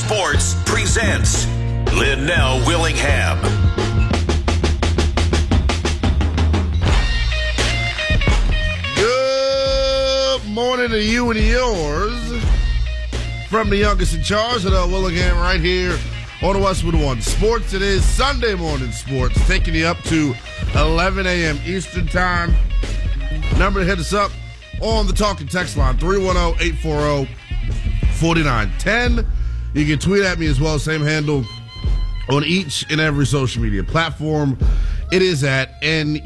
Sports presents Linnell Willingham. Good morning to you and yours. From the youngest in charge, Linnell Willingham, right here on the Westwood One Sports. It is Sunday morning sports, taking you up to 11 a.m. Eastern Time. Number to hit us up on the talking text line, 310-840-4910. You can tweet at me as well, same handle on each and every social media platform. It is at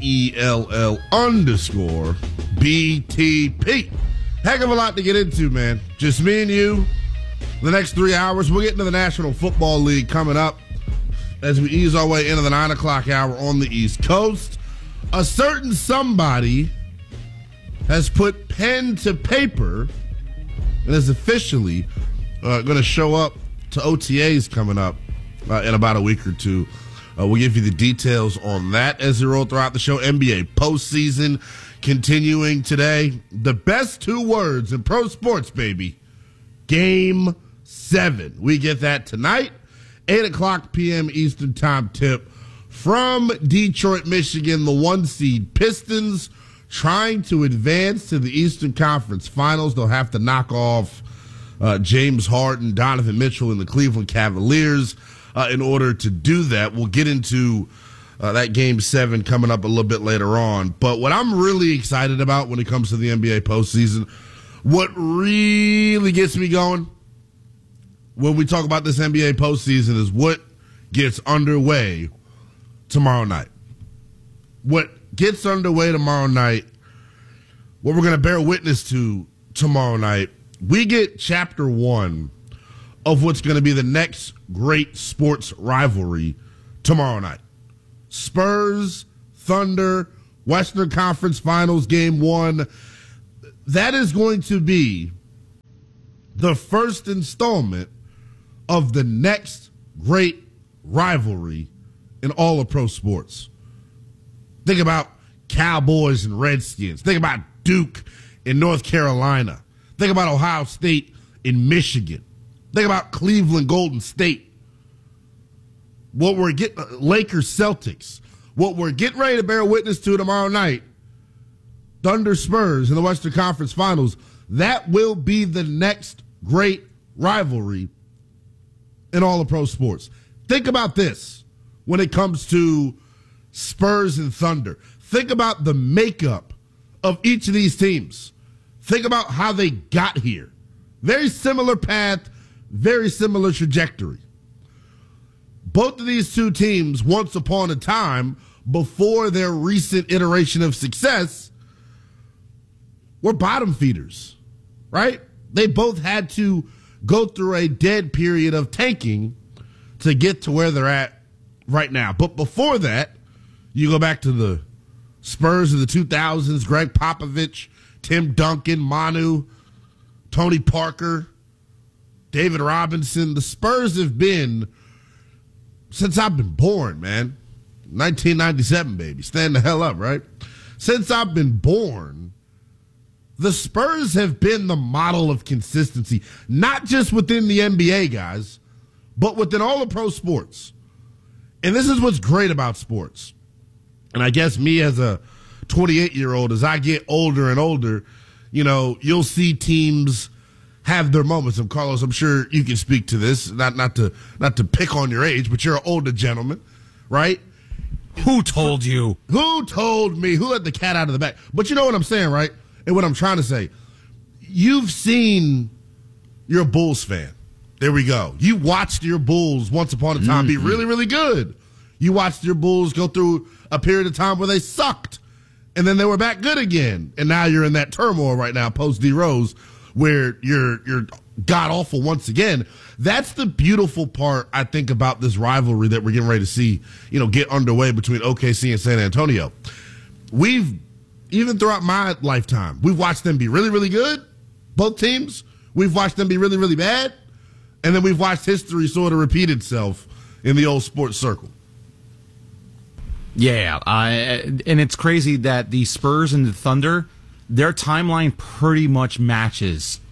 NELL_BTP. Heck of a lot to get into, man. Just me and you. The next 3 hours, we'll get into the National Football League coming up as we ease our way into the 9 o'clock hour on the East Coast. A certain somebody has put pen to paper and is officially going to show up to OTAs coming up in about a week or two. We'll give you the details on that as we roll throughout the show. NBA postseason continuing today. The best two words in pro sports, baby. Game 7. We get that tonight. 8 o'clock p.m. Eastern Time tip from Detroit, Michigan. The 1 seed Pistons trying to advance to the Eastern Conference Finals. They'll have to knock off James Harden, Donovan Mitchell, and the Cleveland Cavaliers in order to do that. We'll get into that Game 7 coming up a little bit later on. But what I'm really excited about when it comes to the NBA postseason, what really gets me going when we talk about this NBA postseason is what gets underway tomorrow night. What gets underway tomorrow night, what we're going to bear witness to tomorrow night, we get chapter 1 of what's going to be the next great sports rivalry tomorrow night. Spurs, Thunder, Western Conference Finals, Game 1. That is going to be the first installment of the next great rivalry in all of pro sports. Think about Cowboys and Redskins. Think about Duke in North Carolina. Think about Ohio State in Michigan. Think about Cleveland Golden State. What we're getting, Lakers Celtics. What we're getting ready to bear witness to tomorrow night, Thunder Spurs in the Western Conference Finals. That will be the next great rivalry in all of pro sports. Think about this when it comes to Spurs and Thunder. Think about the makeup of each of these teams. Think about how they got here. Very similar path, very similar trajectory. Both of these two teams, once upon a time, before their recent iteration of success, were bottom feeders, right? They both had to go through a dead period of tanking to get to where they're at right now. But before that, you go back to the Spurs of the 2000s, Greg Popovich, Tim Duncan, Manu, Tony Parker, David Robinson. The Spurs have been, since I've been born, man, 1997, baby. Stand the hell up, right? Since I've been born, the Spurs have been the model of consistency, not just within the NBA, guys, but within all of pro sports. And this is what's great about sports. And I guess me as a 28-year-old, as I get older and older, you know, you'll see teams have their moments. And Carlos, I'm sure you can speak to this, not to pick on your age, but you're an older gentleman, right? Who told you? Who told me? Who let the cat out of the bag? But you know what I'm saying, right? And what I'm trying to say, you've seen, you're a Bulls fan. There we go. You watched your Bulls once upon a time be really, really good. You watched your Bulls go through a period of time where they sucked, and then they were back good again. And now you're in that turmoil right now, post D Rose, where you're god awful once again. That's the beautiful part, I think, about this rivalry that we're getting ready to see, you know, get underway between OKC and San Antonio. We've, even throughout my lifetime, we've watched them be really, really good, both teams. We've watched them be really, really bad. And then we've watched history sort of repeat itself in the old sports circle. Yeah, and it's crazy that the Spurs and the Thunder, their timeline pretty much matches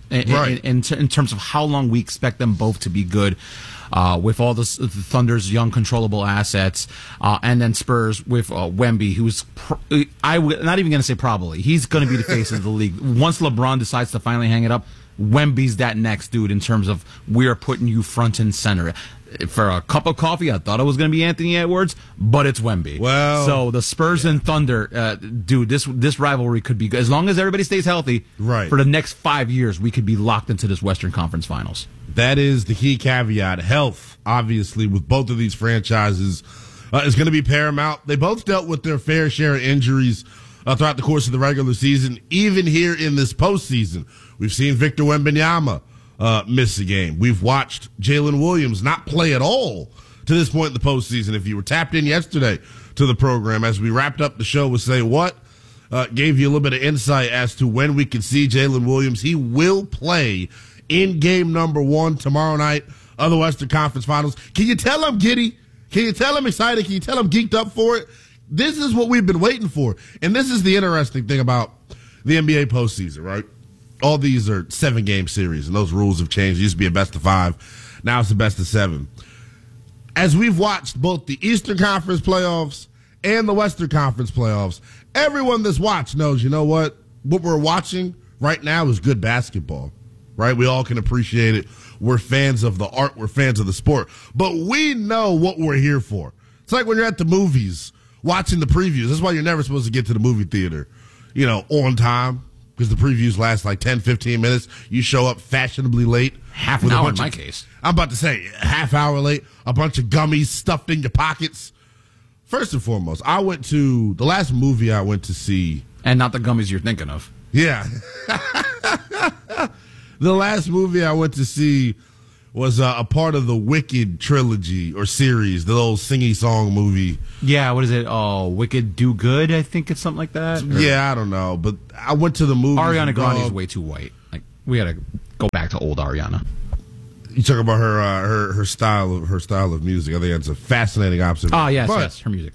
in terms of how long we expect them both to be good. With all the Thunder's young controllable assets, and then Spurs with Wemby, who's not even going to say probably. He's going to be the face of the league. Once LeBron decides to finally hang it up, Wemby's that next dude in terms of we're putting you front and center. For a cup of coffee, I thought it was going to be Anthony Edwards, but it's Wemby. Well, so the Spurs and Thunder, dude, this rivalry could be good. As long as everybody stays healthy, right, for the next 5 years, we could be locked into this Western Conference Finals. That is the key caveat. Health, obviously, with both of these franchises, is going to be paramount. They both dealt with their fair share of injuries throughout the course of the regular season. Even here in this postseason, we've seen Victor Wembanyama miss a game. We've watched Jalen Williams not play at all to this point in the postseason. If you were tapped in yesterday to the program, as we wrapped up the show with Say What, gave you a little bit of insight as to when we can see Jalen Williams. He will play in game number 1 tomorrow night of the Western Conference Finals. Can you tell I'm giddy? Can you tell I'm excited? Can you tell I'm geeked up for it? This is what we've been waiting for. And this is the interesting thing about the NBA postseason, right? All these are 7-game series, and those rules have changed. It used to be a best of 5. Now it's a best of 7. As we've watched both the Eastern Conference playoffs and the Western Conference playoffs, everyone that's watched knows, you know what? What we're watching right now is good basketball, right? We all can appreciate it. We're fans of the art. We're fans of the sport. But we know what we're here for. It's like when you're at the movies watching the previews. That's why you're never supposed to get to the movie theater, on time. Because the previews last like 10, 15 minutes. You show up fashionably late. Half an hour in my case. I'm about to say, half hour late. A bunch of gummies stuffed in your pockets. First and foremost, the last movie I went to see. And not the gummies you're thinking of. Yeah. The last movie I went to see was a part of the Wicked trilogy or series, the little singy song movie. Yeah, what is it? Oh, Wicked Do Good, I think it's something like that. Yeah, I don't know, but I went to the movie. Ariana Grande is way too white. Like, we got to go back to old Ariana. You talk about her style of music. I think that's a fascinating observation. Oh yes, her music.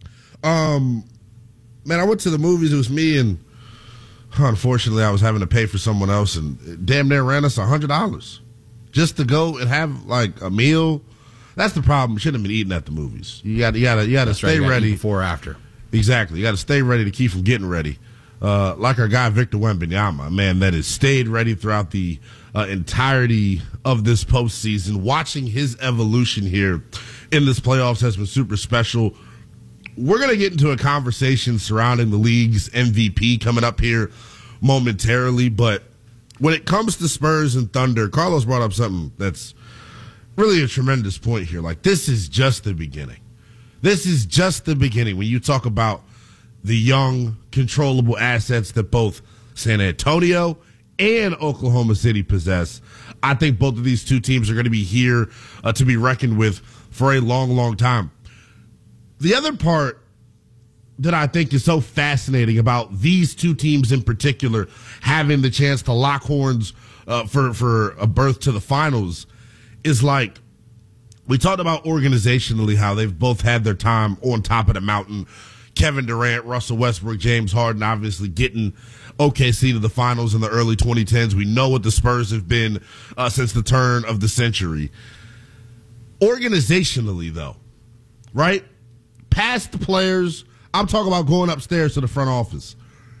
Man, I went to the movies. It was me, and unfortunately, I was having to pay for someone else, and damn near ran us $100 just to go and have like a meal. That's the problem. You shouldn't have been eating at the movies. You got to stay ready before or after. Exactly. You got to stay ready to keep from getting ready. Like our guy Victor Wembanyama, a man that has stayed ready throughout the entirety of this postseason. Watching his evolution here in this playoffs has been super special. We're going to get into a conversation surrounding the league's MVP coming up here momentarily, but when it comes to Spurs and Thunder, Carlos brought up something that's really a tremendous point here. Like, this is just the beginning. This is just the beginning. When you talk about the young, controllable assets that both San Antonio and Oklahoma City possess, I think both of these two teams are going to be here to be reckoned with for a long, long time. The other part that I think is so fascinating about these two teams in particular having the chance to lock horns for a berth to the finals is, like, we talked about organizationally how they've both had their time on top of the mountain. Kevin Durant, Russell Westbrook, James Harden obviously getting OKC to the finals in the early 2010s. We know what the Spurs have been since the turn of the century. Organizationally, though, right? Past the players, I'm talking about going upstairs to the front office.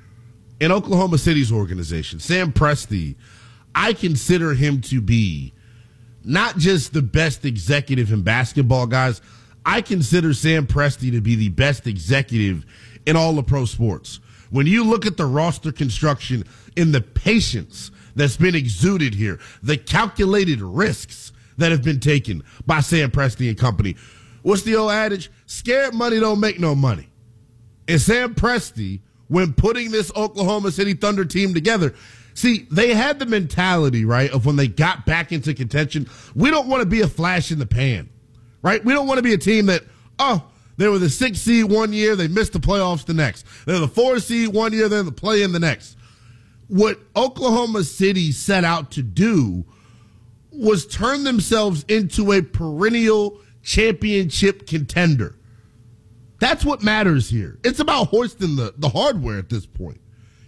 In Oklahoma City's organization, Sam Presti, I consider him to be not just the best executive in basketball, guys. I consider Sam Presti to be the best executive in all of pro sports. When you look at the roster construction and the patience that's been exuded here, the calculated risks that have been taken by Sam Presti and company. What's the old adage? Scared money don't make no money. And Sam Presti, when putting this Oklahoma City Thunder team together, see, they had the mentality, right, of when they got back into contention, we don't want to be a flash in the pan, right? We don't want to be a team that, they were the 6th seed one year, they missed the playoffs the next. They're the 4th seed one year, they're the play-in the next. What Oklahoma City set out to do was turn themselves into a perennial championship contender. That's what matters here. It's about hoisting the hardware at this point.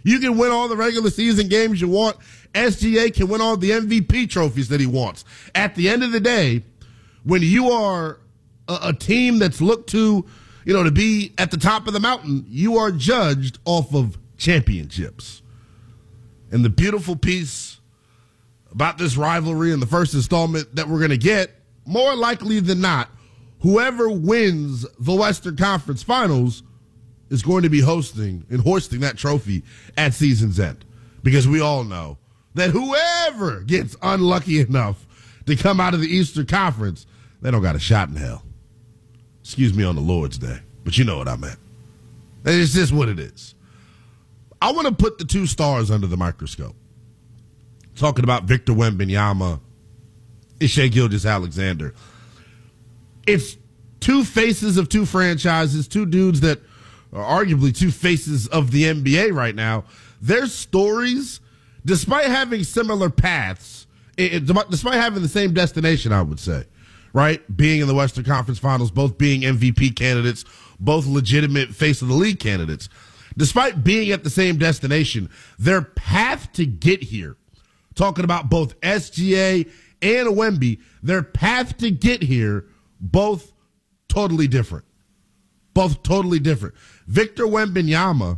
You can win all the regular season games you want. SGA can win all the MVP trophies that he wants. At the end of the day, when you are a team that's looked to, to be at the top of the mountain, you are judged off of championships. And the beautiful piece about this rivalry in the first installment that we're going to get, more likely than not, whoever wins the Western Conference Finals is going to be hosting and hoisting that trophy at season's end. Because we all know that whoever gets unlucky enough to come out of the Eastern Conference, they don't got a shot in hell. Excuse me on the Lord's Day, but you know what I meant. It's just what it is. I want to put the two stars under the microscope. Talking about Victor Wembanyama and Shai Gilgeous-Alexander. It's two faces of two franchises, two dudes that are arguably two faces of the NBA right now. Their stories, despite having similar paths, despite having the same destination, I would say, right? Being in the Western Conference Finals, both being MVP candidates, both legitimate face of the league candidates. Despite being at the same destination, their path to get here, talking about both SGA and Wemby, their path to get here, both totally different. Both totally different. Victor Wembanyama,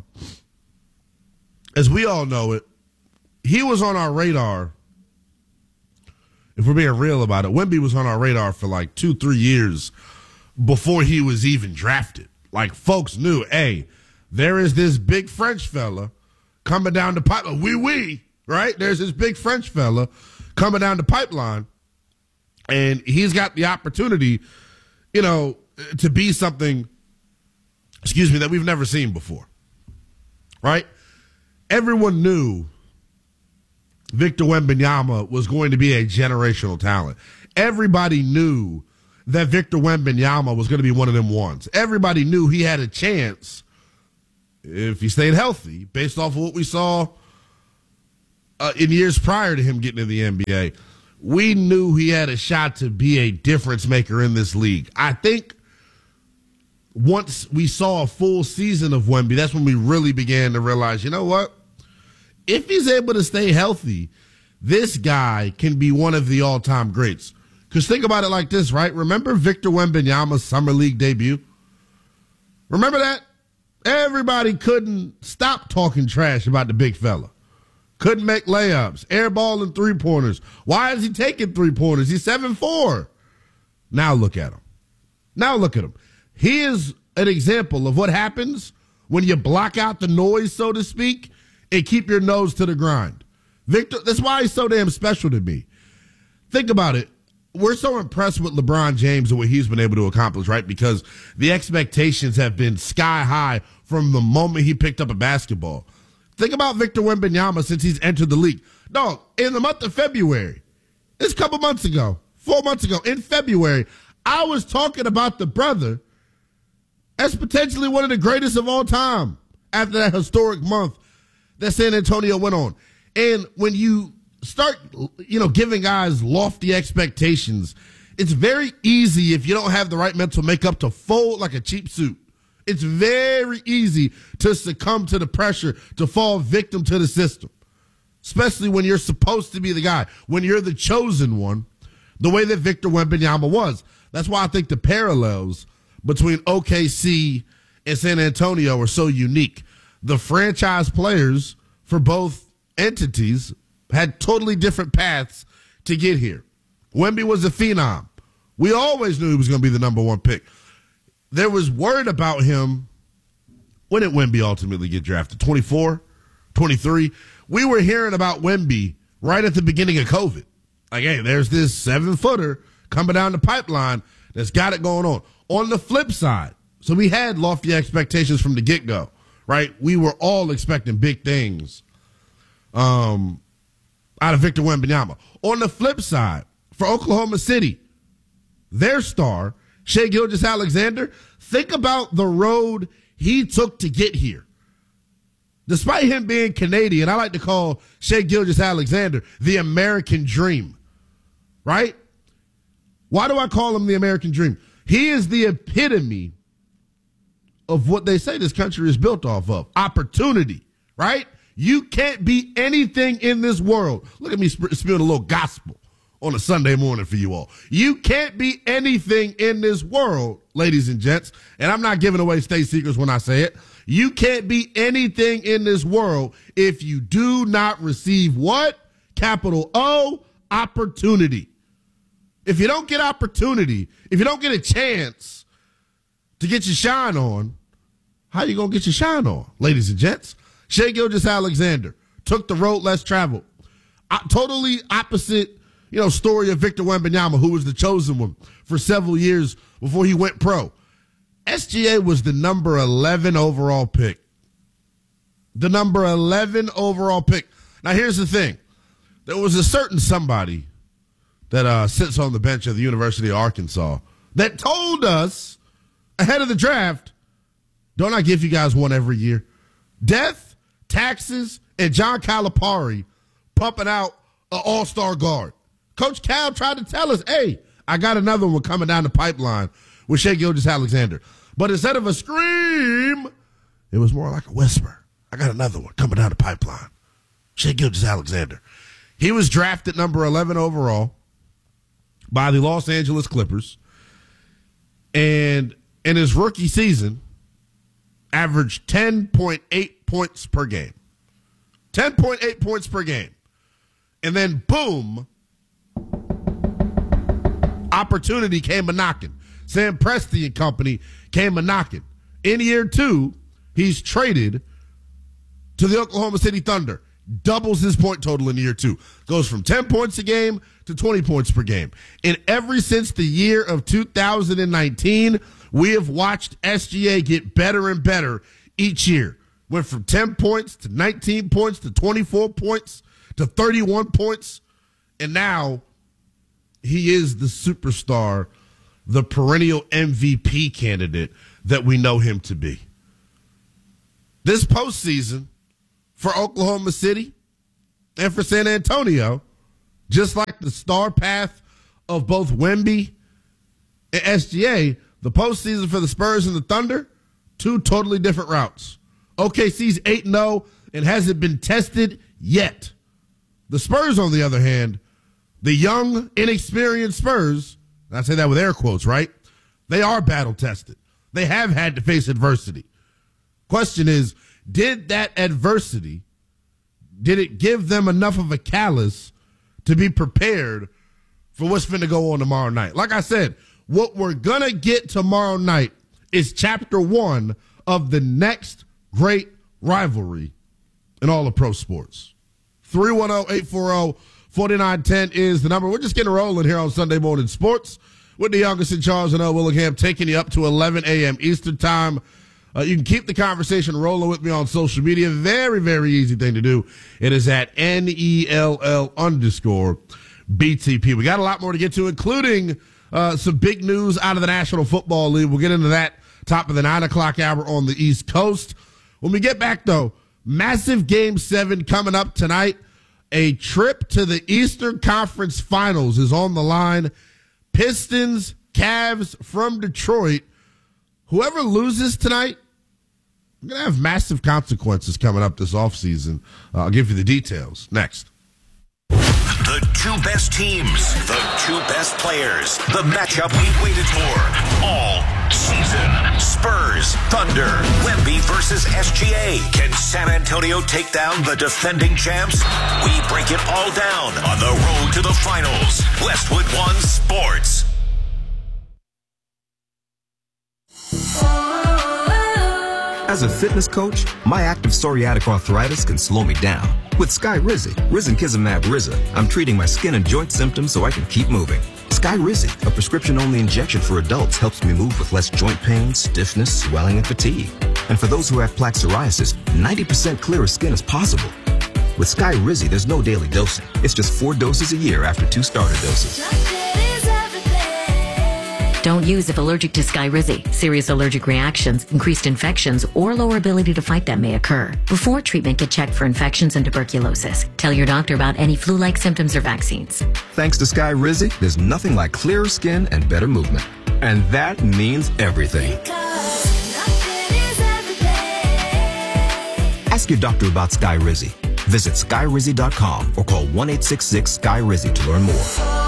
as we all know it, he was on our radar. If we're being real about it, Wemby was on our radar for like 2-3 years before he was even drafted. Like, folks knew, hey, there is this big French fella coming down the pipeline. Right? There's this big French fella coming down the pipeline, and he's got the opportunity, to be something, that we've never seen before. Right? Everyone knew Victor Wembanyama was going to be a generational talent. Everybody knew that Victor Wembanyama was going to be one of them ones. Everybody knew he had a chance if he stayed healthy, based off of what we saw in years prior to him getting in the NBA. We knew he had a shot to be a difference maker in this league. I think once we saw a full season of Wemby, that's when we really began to realize, you know what? If he's able to stay healthy, this guy can be one of the all-time greats. Because think about it like this, right? Remember Victor Wembanyama's Summer League debut? Remember that? Everybody couldn't stop talking trash about the big fella. Couldn't make layups, airballing three-pointers. Why is he taking three-pointers? He's 7'4". Now look at him. He is an example of what happens when you block out the noise, so to speak, and keep your nose to the grind. Victor, that's why he's so damn special to me. Think about it. We're so impressed with LeBron James and what he's been able to accomplish, right? Because the expectations have been sky high from the moment he picked up a basketball. Think about Victor Wembanyama since he's entered the league. Dog, in the month of February, it's a couple months ago, 4 months ago, in February, I was talking about the brother as potentially one of the greatest of all time after that historic month that San Antonio went on. And when you start, giving guys lofty expectations, it's very easy if you don't have the right mental makeup to fold like a cheap suit. It's very easy to succumb to the pressure, to fall victim to the system, especially when you're supposed to be the guy, when you're the chosen one, the way that Victor Wembanyama was. That's why I think the parallels between OKC and San Antonio are so unique. The franchise players for both entities had totally different paths to get here. Wemby was a phenom. We always knew he was going to be the number one pick. There was word about him. When did Wemby ultimately get drafted? 24? 23? We were hearing about Wemby right at the beginning of COVID. Like, hey, there's this 7-footer coming down the pipeline that's got it going on. On the flip side, so we had lofty expectations from the get-go, right? We were all expecting big things out of Victor Wembanyama. On the flip side, for Oklahoma City, their star, Shai Gilgeous-Alexander, think about the road he took to get here. Despite him being Canadian, I like to call Shai Gilgeous-Alexander the American dream, right? Why do I call him the American dream? He is the epitome of what they say this country is built off of, opportunity, right? You can't be anything in this world. Look at me spewing a little gospel on a Sunday morning for you all. You can't be anything in this world, ladies and gents, and I'm not giving away state secrets when I say it. You can't be anything in this world if you do not receive what? Capital O, opportunity. If you don't get opportunity, if you don't get a chance to get your shine on, how you going to get your shine on, ladies and gents? Shai Gilgeous-Alexander took the road less traveled. Totally opposite, story of Victor Wembanyama, who was the chosen one for several years before he went pro. SGA was the number 11 overall pick. The number 11 overall pick. Now, here's the thing. There was a certain somebody that sits on the bench of the University of Arkansas that told us ahead of the draft, don't I give you guys one every year? Death, taxes, and John Calipari pumping out an all-star guard. Coach Cal tried to tell us, hey, I got another one coming down the pipeline with Shai Gilgeous-Alexander. But instead of a scream, it was more like a whisper. I got another one coming down the pipeline. Shai Gilgeous-Alexander. He was drafted number 11 overall by the Los Angeles Clippers. And in his rookie season, averaged 10.8 points per game. 10.8 points per game. And then, boom, opportunity came a-knocking. Sam Presti and company came a-knocking. In year 2, he's traded to the Oklahoma City Thunder. Doubles his point total in year 2. Goes from 10 points a game to 20 points per game. And ever since the year of 2019, we have watched SGA get better and better each year. Went from 10 points to 19 points to 24 points to 31 points. And now he is the superstar, the perennial MVP candidate that we know him to be. This postseason for Oklahoma City and for San Antonio, just like the star path of both Wemby and SGA, the postseason for the Spurs and the Thunder, two totally different routes. OKC's 8-0 and hasn't been tested yet. The Spurs, on the other hand, the young, inexperienced Spurs, and I say that with air quotes, right? They are battle-tested. They have had to face adversity. Question is, did that adversity, did it give them enough of a callus to be prepared for what's finna go on tomorrow night? Like I said, what we're gonna get tomorrow night is chapter 1 of the next great rivalry in all of pro sports. 310-840-4910 is the number. We're just getting rolling here on Sunday Morning Sports with the youngest in Charles and L. Willingham, taking you up to 11 a.m. Eastern Time. You can keep the conversation rolling with me on social media. Very, very easy thing to do. It is at NELL_BTP. We got a lot more to get to, including some big news out of the National Football League. We'll get into that top of the 9 o'clock hour on the East Coast. When we get back, though, massive Game 7 coming up tonight. A trip to the Eastern Conference Finals is on the line. Pistons, Cavs from Detroit. Whoever loses tonight, we're going to have massive consequences coming up this offseason. I'll give you the details next. The two best teams, the two best players, the matchup we've waited for all season. Spurs, Thunder, Wemby versus SGA. Can San Antonio take down the defending champs? We break it all down on the road to the finals. Westwood One Sports. As a fitness coach, my active psoriatic arthritis can slow me down. With Skyrizi, Risankizumab Riza, I'm treating my skin and joint symptoms so I can keep moving. Skyrizi, a prescription-only injection for adults, helps me move with less joint pain, stiffness, swelling, and fatigue. And for those who have plaque psoriasis, 90% clearer skin is possible. With Skyrizi, there's no daily dosing. It's just 4 doses a year after 2 starter doses. Don't use if allergic to Skyrizi. Serious allergic reactions, increased infections, or lower ability to fight them may occur. Before treatment, get checked for infections and tuberculosis. Tell your doctor about any flu-like symptoms or vaccines. Thanks to Skyrizi, there's nothing like clearer skin and better movement. And that means everything. Ask your doctor about Skyrizi. Visit skyrizi.com or call 1-866-SKY-RIZZI to learn more.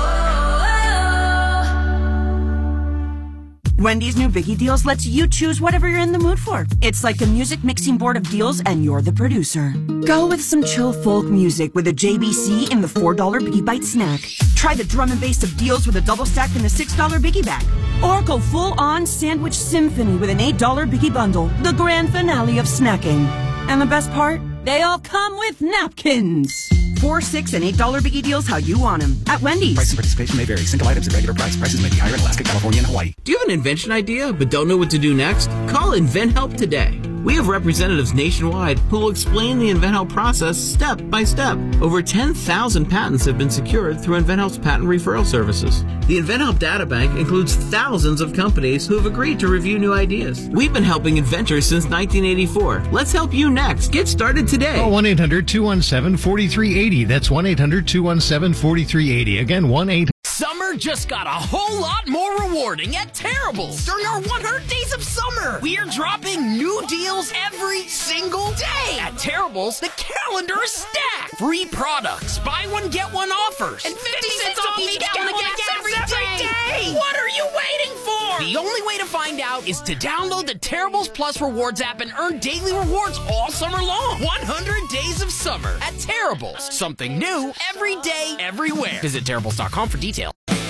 Wendy's new Biggie Deals lets you choose whatever you're in the mood for. It's like a music mixing board of deals and you're the producer. Go with some chill folk music with a JBC in the $4 Biggie Bite snack. Try the drum and bass of deals with a double stack in the $6 Biggie bag. Or go full-on sandwich symphony with an $8 Biggie bundle, the grand finale of snacking. And the best part? They all come with napkins. $4, $6, and $8 Biggie Deals how you want them at Wendy's. Price and participation may vary. Single items at regular price. Prices may be higher in Alaska, California, and Hawaii. Do you have an invention idea but don't know what to do next? Call InventHelp today. We have representatives nationwide who will explain the InventHelp process step by step. Over 10,000 patents have been secured through InventHelp's patent referral services. The InventHelp data bank includes thousands of companies who have agreed to review new ideas. We've been helping inventors since 1984. Let's help you next. Get started today. Call 1-800-217-4380. That's 1-800-217-4380. Again, 1-800. Summer just got a whole lot more rewarding at Terrible's. During our 100 Days of Summer, we are dropping new deals every single day. At Terrible's, the calendar is stacked. Free products, buy one, get one offers, and 50 cents off each gallon of gas every day. What are you waiting for? The only way to find out is to download the Terrible's Plus Rewards app and earn daily rewards all summer long. 100 Days of Summer at Terrible's. Something new every day, everywhere. Visit Terrible's.com for details.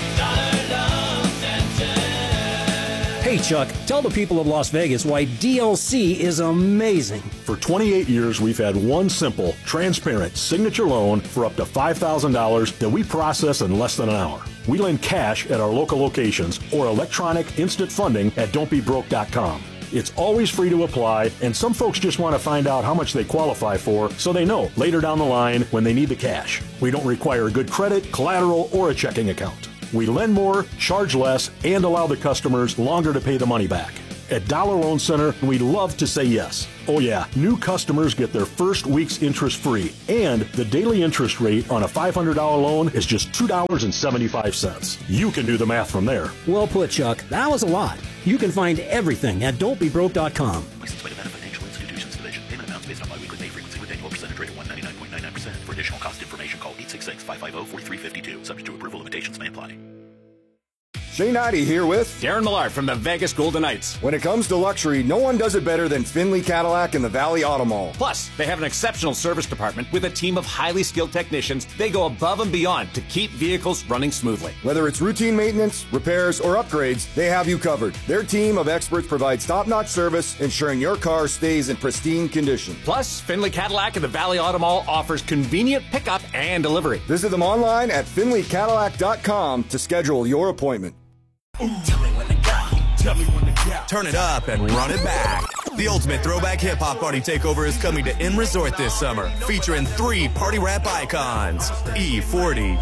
Hey, Chuck, tell the people of Las Vegas why DLC is amazing. For 28 years, we've had one simple, transparent signature loan for up to $5,000 that we process in less than an hour. We lend cash at our local locations or electronic instant funding at don'tbebroke.com. It's always free to apply, and some folks just want to find out how much they qualify for so they know later down the line when they need the cash. We don't require good credit, collateral, or a checking account. We lend more, charge less, and allow the customers longer to pay the money back. At Dollar Loan Center, we love to say yes. Oh yeah, new customers get their first week's interest free, and the daily interest rate on a $500 loan is just $2.75. You can do the math from there. Well put, Chuck. That was a lot. You can find everything at don'tbebroke.com. Licensed by Nevada Financial Institutions Division. Payment amounts based on biweekly pay frequency with annual percentage rate of 199.99%. For additional cost information, call 866-550-4352. Subject to approval, limitations may apply. Shane Ivey here with Darren Millard from the Vegas Golden Knights. When it comes to luxury, no one does it better than Finley Cadillac and the Valley Auto Mall. Plus, they have an exceptional service department with a team of highly skilled technicians. They go above and beyond to keep vehicles running smoothly. Whether it's routine maintenance, repairs, or upgrades, they have you covered. Their team of experts provides top-notch service, ensuring your car stays in pristine condition. Plus, Finley Cadillac and the Valley Auto Mall offers convenient pickup and delivery. Visit them online at finleycadillac.com to schedule your appointment. Tell me when to go. Tell me when to go. Turn it up and run it back. The ultimate throwback hip-hop party takeover is coming to M Resort this summer, featuring 3 party rap icons, E40,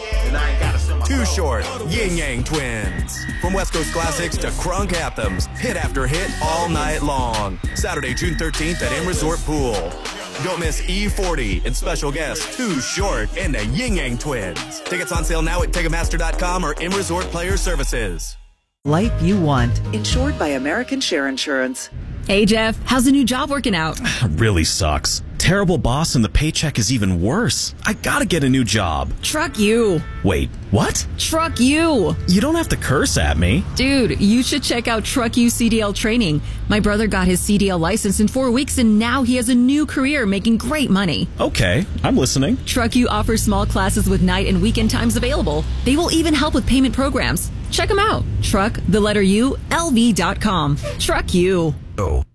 Too Short, Yin Yang Twins. From West Coast classics to crunk anthems, hit after hit all night long. Saturday, June 13th at M Resort Pool. Don't miss E40 and special guests Too Short and the Yin Yang Twins. Tickets on sale now at Ticketmaster.com or M Resort Player Services. Life you want. Insured by American Share Insurance. Hey, Jeff. How's the new job working out? Really sucks. Terrible boss and the paycheck is even worse. I gotta get a new job. Truck you. Wait, what? Truck you. You don't have to curse at me. Dude, you should check out Truck You CDL training. My brother got his CDL license in 4 weeks and now he has a new career making great money. Okay, I'm listening. Truck You offers small classes with night and weekend times available. They will even help with payment programs. Check them out. Truck, the letter U, LV.com. Truck You. Oh.